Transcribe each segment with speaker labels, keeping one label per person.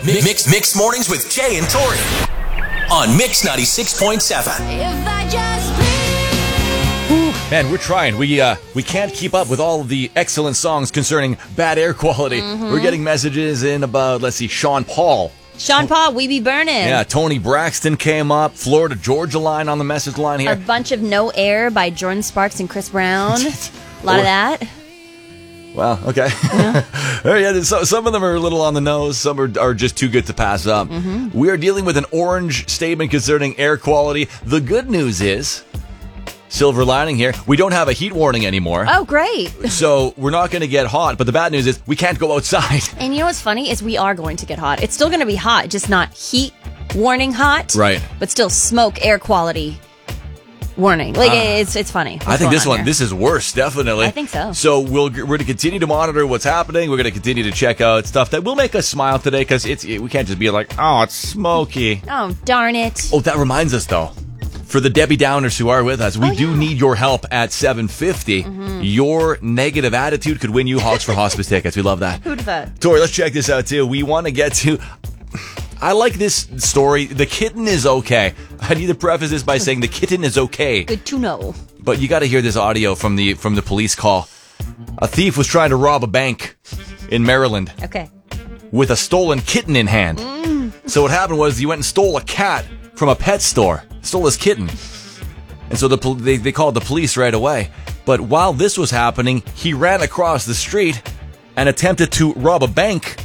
Speaker 1: Mix mornings with Jay and Tori on Mix 96.7.
Speaker 2: Man, we're trying. We can't keep up with all of the excellent songs concerning bad air quality. We're getting messages in about, Sean Paul.
Speaker 3: Sean Paul, we be burning.
Speaker 2: Yeah, Tony Braxton came up. Florida Georgia line on the message line here.
Speaker 3: A bunch of No Air by Jordan Sparks and Chris Brown. A lot of that.
Speaker 2: Wow, okay. Yeah. Some of them are a little on the nose. Some are just too good to pass up. We are dealing with an orange statement concerning air quality. The good news is, silver lining here, we don't have a heat warning anymore.
Speaker 3: Oh, great.
Speaker 2: So we're not going to get hot. But the bad news is we can't go outside.
Speaker 3: And you know what's funny is we are going to get hot. It's still going to be hot, just not heat warning hot.
Speaker 2: Right.
Speaker 3: But still smoke air quality warning. It's funny.
Speaker 2: I think this is worse, definitely.
Speaker 3: I think so.
Speaker 2: So we're going to continue to monitor what's happening. We're going to continue to check out stuff that will make us smile today, because we can't just be like, oh, it's smoky.
Speaker 3: Oh, darn it.
Speaker 2: Oh, that reminds us, though. For the Debbie Downers who are with us, we do need your help at 7:50. Your negative attitude could win you Hogs for Hospice tickets. We love that.
Speaker 3: Who'd that?
Speaker 2: Tori, let's check this out, too. We want to get to... I like this story. The kitten is okay. I need to preface this by saying the kitten is okay.
Speaker 3: Good to know.
Speaker 2: But you got to hear this audio from the police call. A thief was trying to rob a bank in Maryland. Okay. With a stolen kitten in hand. So what happened was he went and stole a cat from a pet store. Stole his kitten. And so they called the police right away. But while this was happening, he ran across the street and attempted to rob a bank.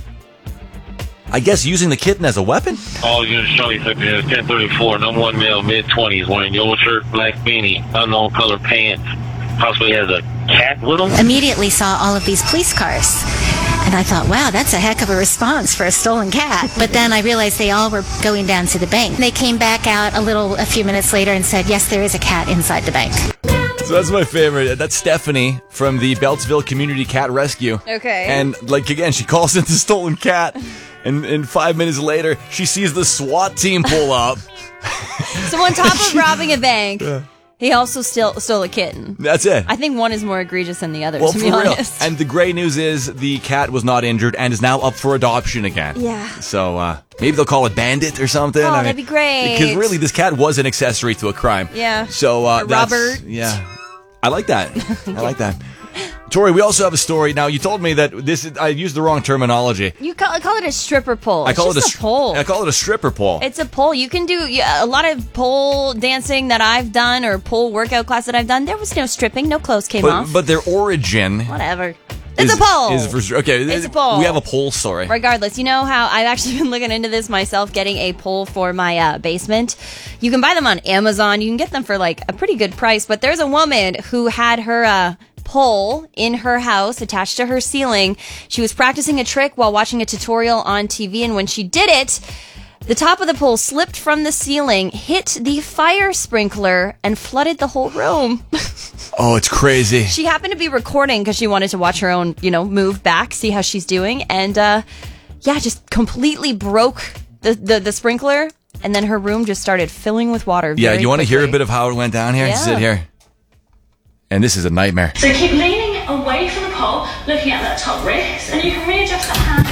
Speaker 2: I guess using the kitten as a weapon?
Speaker 4: All units, Charlie 1034, number one male, mid-20s, wearing yellow shirt, black beanie, unknown color pants, possibly has a cat with him.
Speaker 5: Immediately saw all of these police cars. And I thought, wow, that's a heck of a response for a stolen cat. But then I realized they all were going down to the bank. They came back out a few minutes later and said, yes, there is a cat inside the bank.
Speaker 2: So that's my favorite. That's Stephanie from the Beltsville Community Cat Rescue.
Speaker 3: Okay.
Speaker 2: And, again, she calls in the stolen cat. And 5 minutes later, she sees the SWAT team pull up.
Speaker 3: So on top of robbing a bank, he also stole a kitten.
Speaker 2: That's it.
Speaker 3: I think one is more egregious than the other,
Speaker 2: Well,
Speaker 3: to
Speaker 2: for
Speaker 3: be
Speaker 2: real.
Speaker 3: honest.
Speaker 2: And the great news is the cat was not injured and is now up for adoption again.
Speaker 3: Yeah.
Speaker 2: So maybe they'll call it Bandit or something.
Speaker 3: Oh, that'd be great.
Speaker 2: Because really, this cat was an accessory to a crime.
Speaker 3: Yeah.
Speaker 2: So
Speaker 3: Robert.
Speaker 2: Yeah. I like that. I like that. Tori, we also have a story. Now, you told me that I used the wrong terminology.
Speaker 3: You call it a stripper pole.
Speaker 2: I call it a
Speaker 3: pole.
Speaker 2: I call it a stripper pole.
Speaker 3: It's a pole. You can do a lot of pole dancing that I've done, or pole workout class that I've done. There was no stripping. No clothes came off.
Speaker 2: But their origin...
Speaker 3: Whatever. It's a pole.
Speaker 2: It's
Speaker 3: a pole.
Speaker 2: We have a pole story.
Speaker 3: Regardless, you know how I've actually been looking into this myself, getting a pole for my basement. You can buy them on Amazon. You can get them for a pretty good price. But there's a woman who had her pole in her house attached to her ceiling. She was practicing a trick while watching a tutorial on TV, and when she did it, the top of the pole slipped from the ceiling, hit the fire sprinkler, and flooded the whole room.
Speaker 2: Oh, it's crazy.
Speaker 3: She happened to be recording because she wanted to watch her own, move back, see how she's doing, and just completely broke the sprinkler, and then her room just started filling with water.
Speaker 2: Yeah, you want to hear a
Speaker 3: quickly.
Speaker 2: bit of how it went down here?
Speaker 3: Yeah.
Speaker 2: Sit here. And this is a nightmare.
Speaker 6: So keep leaning away from the pole, looking at that top wrist, and you can readjust that hand.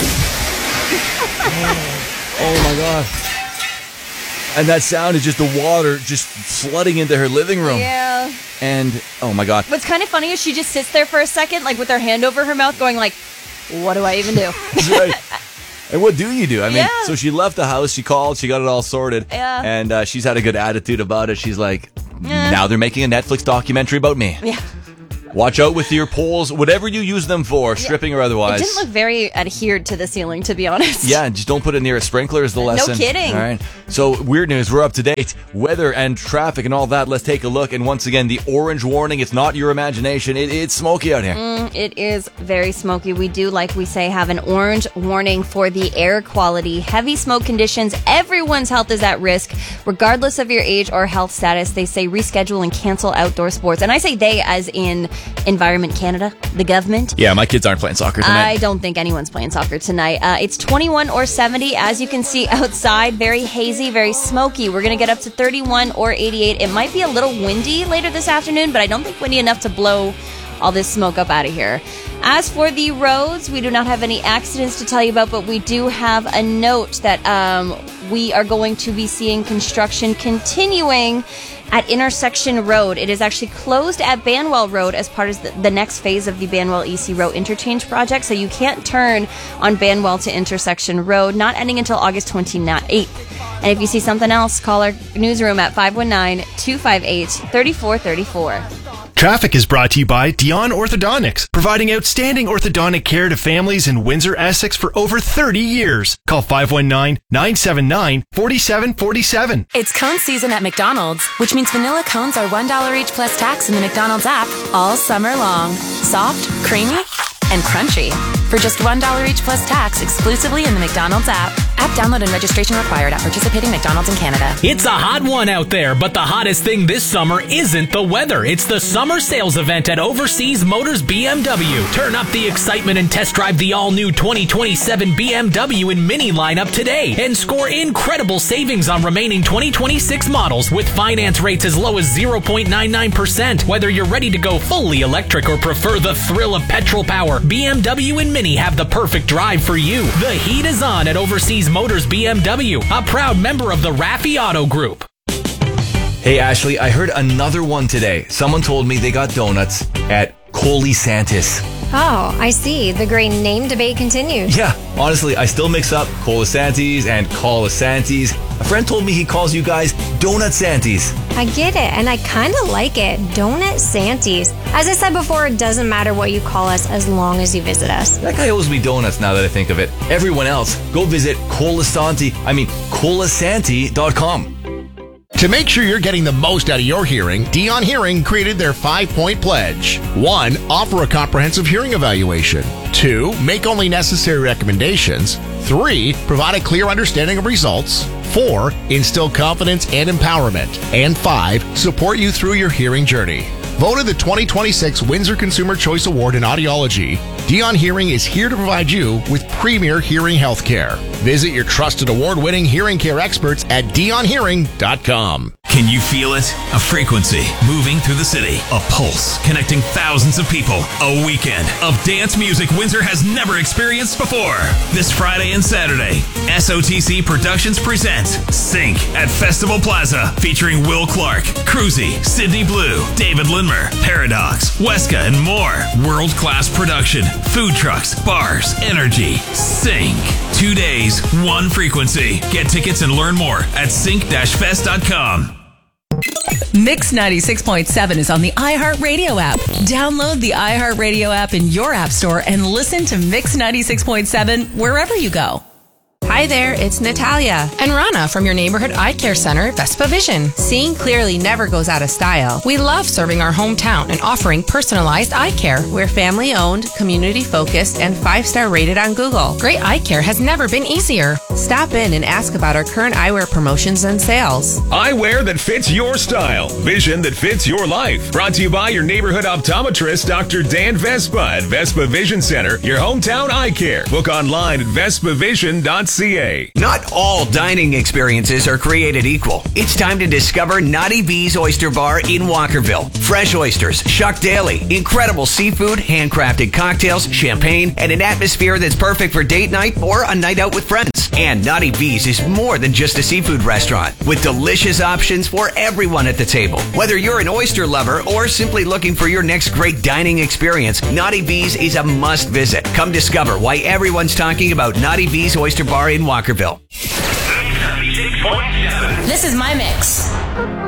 Speaker 2: Oh my God. And that sound is just the water just flooding into her living room.
Speaker 3: Yeah.
Speaker 2: And, oh my God.
Speaker 3: What's kind of funny is she just sits there for a second, with her hand over her mouth, going what do I even do?
Speaker 2: That's right. And what do you do? I mean,
Speaker 3: Yeah.
Speaker 2: so she left the house, she called, she got it all sorted.
Speaker 3: Yeah.
Speaker 2: And she's had a good attitude about it. She's like, now they're making a Netflix documentary about me.
Speaker 3: Yeah.
Speaker 2: Watch out with your poles, whatever you use them for, stripping or otherwise.
Speaker 3: It didn't look very adhered to the ceiling, to be honest.
Speaker 2: Yeah, just don't put it near a sprinkler is the lesson.
Speaker 3: No kidding.
Speaker 2: All right. So, weird news. We're up to date. Weather and traffic and all that. Let's take a look. And once again, the orange warning. It's not your imagination. It's smoky out here.
Speaker 3: It is very smoky. We do, like we say, have an orange warning for the air quality. Heavy smoke conditions. Everyone's health is at risk, regardless of your age or health status. They say reschedule and cancel outdoor sports. And I say they as in Environment Canada, the government.
Speaker 2: Yeah, my kids aren't playing soccer tonight.
Speaker 3: I don't think anyone's playing soccer tonight. It's 21 or 70. As you can see outside, very hazy, very smoky. We're going to get up to 31 or 88. It might be a little windy later this afternoon, but I don't think windy enough to blow all this smoke up out of here. As for the roads, we do not have any accidents to tell you about, but we do have a note that we are going to be seeing construction continuing at Intersection Road. It is actually closed at Banwell Road as part of the next phase of the Banwell EC Road interchange project, so you can't turn on Banwell to Intersection Road, not ending until August 28th. And if you see something else, call our newsroom at 519-258-3434.
Speaker 7: Traffic is brought to you by Dion Orthodontics, providing outstanding orthodontic care to families in Windsor, Essex for over 30 years. Call 519-979-4747.
Speaker 8: It's cone season at McDonald's, which means vanilla cones are $1 each plus tax in the McDonald's app all summer long. Soft, creamy, and crunchy. For just $1 each plus tax exclusively in the McDonald's app. App download and registration required at participating McDonald's in Canada.
Speaker 9: It's a hot one out there, but the hottest thing this summer isn't the weather. It's the summer sales event at Overseas Motors BMW. Turn up the excitement and test drive the all-new 2027 BMW and Mini lineup today and score incredible savings on remaining 2026 models with finance rates as low as 0.99%. Whether you're ready to go fully electric or prefer the thrill of petrol power, BMW and Mini have the perfect drive for you. The heat is on at Overseas Motors BMW, a proud member of the Raffi Auto Group.
Speaker 2: Hey, Ashley, I heard another one today. Someone told me they got donuts at Colisantis.
Speaker 10: Oh, I see. The great name debate continues.
Speaker 2: Yeah, honestly, I still mix up Colisantis and Colisantis. A friend told me he calls you guys Donut Santis.
Speaker 10: I get it, and I kind of like it. Donut Santis. As I said before, it doesn't matter what you call us as long as you visit us.
Speaker 2: That guy owes me donuts now that I think of it. Everyone else, go visit Colisanti.com.
Speaker 11: To make sure you're getting the most out of your hearing, Dion Hearing created their 5-point pledge. 1. Offer a comprehensive hearing evaluation. 2. Make only necessary recommendations. 3. Provide a clear understanding of results. 4. Instill confidence and empowerment. And 5. Support you through your hearing journey. Voted the 2026 Windsor Consumer Choice Award in Audiology, Dion Hearing is here to provide you with premier hearing health care. Visit your trusted award-winning hearing care experts at dionhearing.com.
Speaker 1: Can you feel it? A frequency moving through the city. A pulse connecting thousands of people. A weekend of dance music Windsor has never experienced before. This Friday and Saturday, SOTC Productions presents Sync at Festival Plaza, featuring Will Clark, Cruzy, Sydney Blue, David Lindmer, Paradox, Weska, and more. World-class production, food trucks, bars, energy. Sync. 2 days, one frequency. Get tickets and learn more at sync-fest.com.
Speaker 12: Mix 96.7 is on the iHeartRadio app. Download the iHeartRadio app in your app store and listen to Mix 96.7 wherever you go.
Speaker 13: Hi there, it's Natalia and Rana from your neighborhood eye care center, Vespa Vision. Seeing clearly never goes out of style. We love serving our hometown and offering personalized eye care. We're family-owned, community-focused, and 5-star rated on Google. Great eye care has never been easier. Stop in and ask about our current eyewear promotions and sales.
Speaker 14: Eyewear that fits your style. Vision that fits your life. Brought to you by your neighborhood optometrist, Dr. Dan Vespa at Vespa Vision Center, your hometown eye care. Book online at vespavision.ca.
Speaker 15: Not all dining experiences are created equal. It's time to discover Naughty V's Oyster Bar in Walkerville. Fresh oysters, shucked daily, incredible seafood, handcrafted cocktails, champagne, and an atmosphere that's perfect for date night or a night out with friends. And Naughty V's is more than just a seafood restaurant, with delicious options for everyone at the table. Whether you're an oyster lover or simply looking for your next great dining experience, Naughty V's is a must visit. Come discover why everyone's talking about Naughty V's Oyster Bar in Walkerville.
Speaker 8: This is my mix.